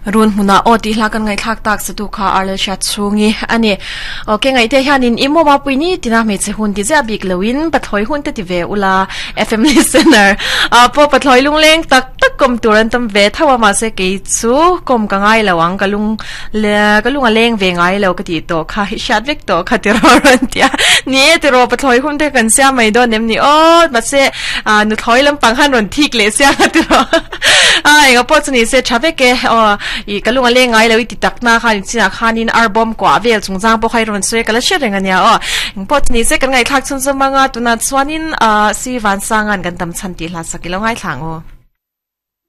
รุนหุนาโอติลากันไงทักตักสตุขาอาเลชัดชูงีอันนี้โอเคไงเทียนินอิโมมาปุยนี่ตินาเมจหุ่นที่จะบิกเลวินปัทหอยหุ่นติเวอุลา FM listener พอปัทหอยลุงเล้งตักกลมตัวรันตั้มเวทว่ามาเสกซูกลมกังไงระวังกะลุงเล้งเวงไงแล้วก็ติโตค่ะชัดเวกโตค่ะติรอรันเตียนี่ติรอปัทหอยหุ่นเทกันเสียไม่โดนเนมนี่โอ้มาเสนุถอยลำปังหันรันที่เกลเสียติรอก็พอสนิทเสชัดเวกอีกลุงเล่งไงแล้วติดตักหน้าค่ะนี่นะค่ะนี่อัลบั้มกว่าเวลสงจางพอใครรอนสวยกันแล้วเชื่อเรื่องกันเนี่ยพอนี่เสกันไงทักชนสมังตัวนั้นส่วนนี้สีวันสร้างงานกันตำชันตีหลักสักกิโลไงทาง